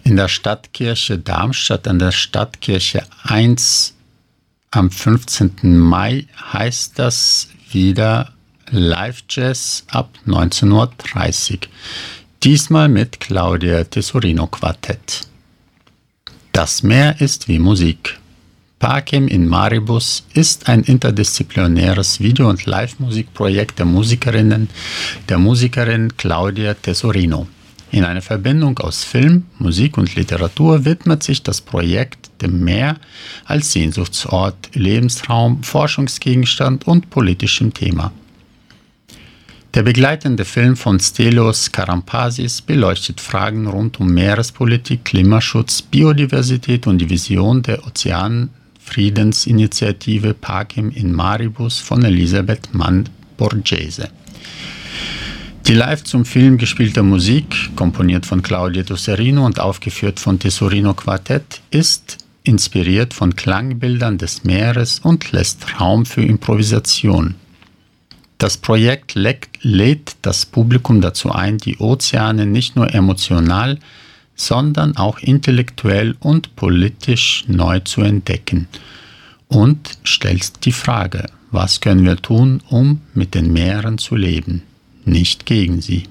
In der Stadtkirche Darmstadt an der Stadtkirche 1 am 15. Mai heißt das wieder Live-Jazz ab 19:30 Uhr. Diesmal mit Claudia Tesorino Quartett. Das Meer ist wie Musik. Pacem in Maribus ist ein interdisziplinäres Video- und Live-Musikprojekt der Musikerin Claudia Tesorino. In einer Verbindung aus Film, Musik und Literatur widmet sich das Projekt dem Meer als Sehnsuchtsort, Lebensraum, Forschungsgegenstand und politischem Thema. Der begleitende Film von Stelios Karampasis beleuchtet Fragen rund um Meerespolitik, Klimaschutz, Biodiversität und die Vision der Ozeanfriedensinitiative Pacem in Maribus von Elisabeth Mann-Borghese. Die live zum Film gespielte Musik, komponiert von Claudia Tesorino und aufgeführt von Tesorino Quartett, ist inspiriert von Klangbildern des Meeres und lässt Raum für Improvisation. Das Projekt lädt das Publikum dazu ein, die Ozeane nicht nur emotional, sondern auch intellektuell und politisch neu zu entdecken und stellt die Frage, was können wir tun, um mit den Meeren zu leben? Nicht gegen sie.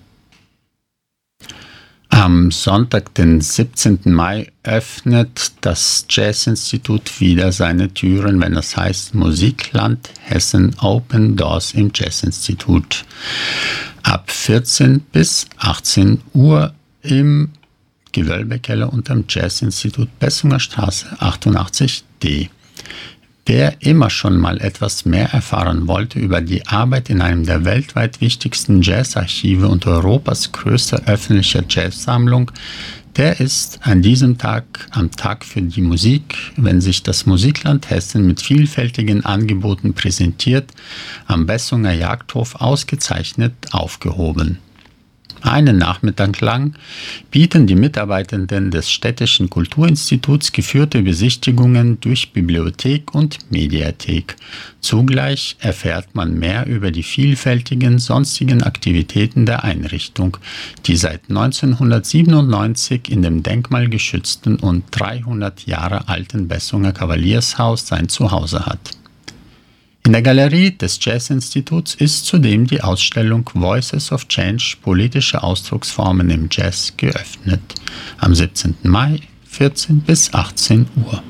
Am Sonntag, den 17. Mai, öffnet das Jazzinstitut wieder seine Türen, wenn es heißt Musikland Hessen Open Doors im Jazzinstitut. Ab 14 bis 18 Uhr im Gewölbekeller unterm Jazzinstitut Bessunger Straße 88D. Wer immer schon mal etwas mehr erfahren wollte über die Arbeit in einem der weltweit wichtigsten Jazzarchive und Europas größter öffentlicher Jazzsammlung, der ist an diesem Tag, am Tag für die Musik, wenn sich das Musikland Hessen mit vielfältigen Angeboten präsentiert, am Bessunger Jagdhof ausgezeichnet aufgehoben. Einen Nachmittag lang bieten die Mitarbeitenden des Städtischen Kulturinstituts geführte Besichtigungen durch Bibliothek und Mediathek. Zugleich erfährt man mehr über die vielfältigen sonstigen Aktivitäten der Einrichtung, die seit 1997 in dem denkmalgeschützten und 300 Jahre alten Bessunger Kavaliershaus sein Zuhause hat. In der Galerie des Jazzinstituts ist zudem die Ausstellung Voices of Change – Politische Ausdrucksformen im Jazz geöffnet. Am 17. Mai, 14 bis 18 Uhr.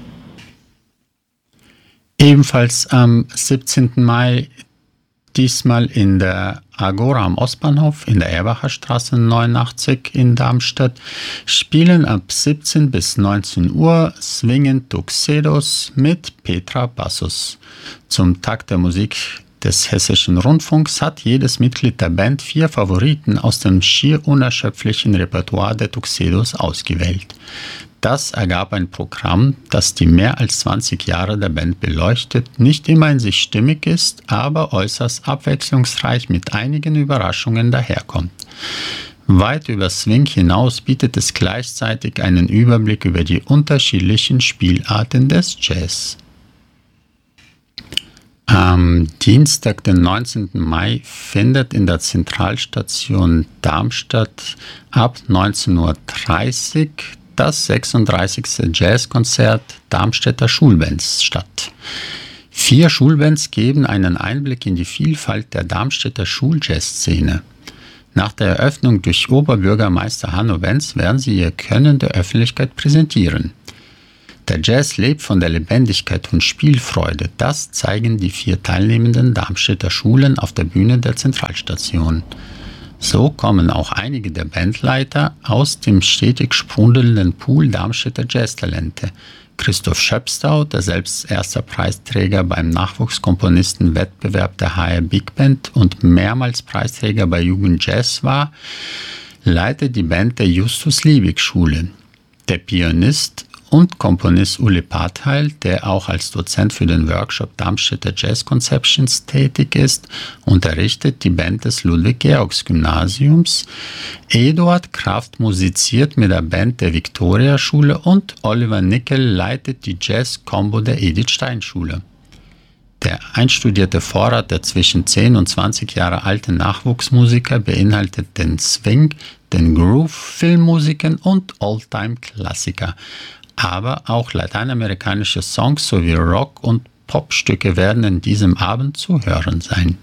Ebenfalls am 17. Mai, diesmal in der Agora am Ostbahnhof in der Erbacher Straße 89 in Darmstadt, spielen ab 17 bis 19 Uhr Swingend Tuxedos mit Petra Bassus. Zum Tag der Musik des Hessischen Rundfunks hat jedes Mitglied der Band 4 Favoriten aus dem schier unerschöpflichen Repertoire der Tuxedos ausgewählt. Das ergab ein Programm, das die mehr als 20 Jahre der Band beleuchtet, nicht immer in sich stimmig ist, aber äußerst abwechslungsreich mit einigen Überraschungen daherkommt. Weit über Swing hinaus bietet es gleichzeitig einen Überblick über die unterschiedlichen Spielarten des Jazz. Am Dienstag, den 19. Mai, findet in der Zentralstation Darmstadt ab 19:30 Uhr das 36. Jazzkonzert Darmstädter Schulbands statt. 4 Schulbands geben einen Einblick in die Vielfalt der Darmstädter Schuljazzszene. Nach der Eröffnung durch Oberbürgermeister Hanno Wenz werden sie ihr Können der Öffentlichkeit präsentieren. Der Jazz lebt von der Lebendigkeit und Spielfreude. Das zeigen die 4 teilnehmenden Darmstädter Schulen auf der Bühne der Zentralstation. So kommen auch einige der Bandleiter aus dem stetig sprudelnden Pool Darmstädter Jazztalente. Christoph Schöpstau, der selbst erster Preisträger beim Nachwuchskomponisten-Wettbewerb der HR Big Band und mehrmals Preisträger bei Jugend Jazz war, leitet die Band der Justus-Liebig-Schule. Der Pianist und Komponist Uli Patheil, der auch als Dozent für den Workshop Darmstädter Jazz Conceptions tätig ist, unterrichtet die Band des Ludwig-Georgs-Gymnasiums. Eduard Kraft musiziert mit der Band der Victoria-Schule und Oliver Nickel leitet die Jazz-Combo der Edith-Stein-Schule. Der einstudierte Vorrat der zwischen 10 und 20 Jahre alten Nachwuchsmusiker beinhaltet den Swing, den Groove, Filmmusiken und Oldtime-Klassiker. Aber auch lateinamerikanische Songs sowie Rock- und Popstücke werden in diesem Abend zu hören sein.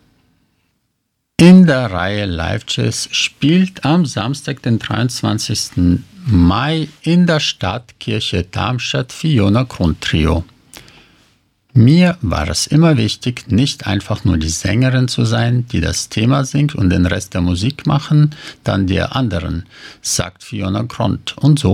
In der Reihe Live Jazz spielt am Samstag, den 23. Mai in der Stadtkirche Darmstadt Fiona Grund Trio. Mir war es immer wichtig, nicht einfach nur die Sängerin zu sein, die das Thema singt und den Rest der Musik machen, dann die anderen, sagt Fiona Grund. Und so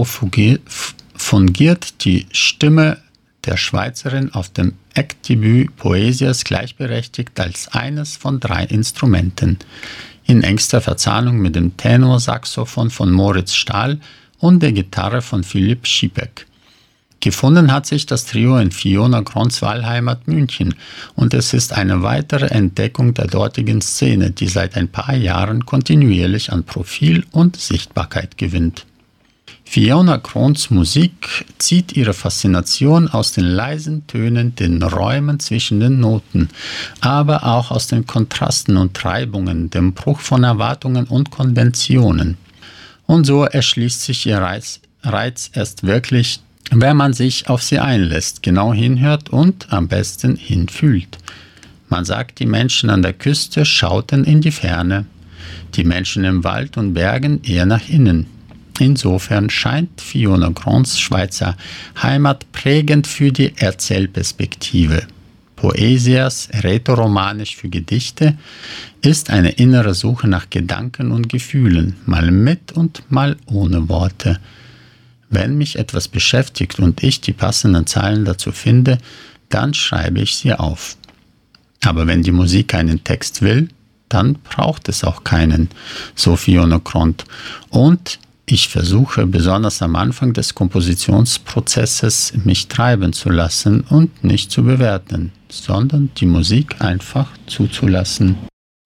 fungiert die Stimme der Schweizerin auf dem Eckdebüt Poesias gleichberechtigt als eines von 3 Instrumenten, in engster Verzahnung mit dem Tenorsaxophon von Moritz Stahl und der Gitarre von Philipp Schiebeck. Gefunden hat sich das Trio in Fiona Grunds Wahlheimat München und es ist eine weitere Entdeckung der dortigen Szene, die seit ein paar Jahren kontinuierlich an Profil und Sichtbarkeit gewinnt. Fiona Grunds Musik zieht ihre Faszination aus den leisen Tönen, den Räumen zwischen den Noten, aber auch aus den Kontrasten und Reibungen, dem Bruch von Erwartungen und Konventionen. Und so erschließt sich ihr Reiz erst wirklich, wenn man sich auf sie einlässt, genau hinhört und am besten hinfühlt. Man sagt, die Menschen an der Küste schauten in die Ferne, die Menschen im Wald und Bergen eher nach innen. Insofern scheint Fiona Grunds Schweizer Heimat prägend für die Erzählperspektive. Poesias, rätoromanisch für Gedichte, ist eine innere Suche nach Gedanken und Gefühlen, mal mit und mal ohne Worte. Wenn mich etwas beschäftigt und ich die passenden Zeilen dazu finde, dann schreibe ich sie auf. Aber wenn die Musik keinen Text will, dann braucht es auch keinen, so Fiona Grund. Und ich versuche besonders am Anfang des Kompositionsprozesses mich treiben zu lassen und nicht zu bewerten, sondern die Musik einfach zuzulassen.